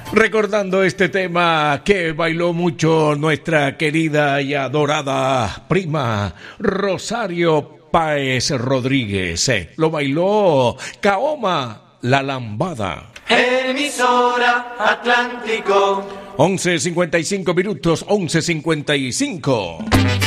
Recordando este tema que bailó mucho nuestra querida y adorada prima Rosario Páez Rodríguez. Lo bailó Kaoma, La Lambada. Emisora Atlántico. 11:55 minutos, 11:55.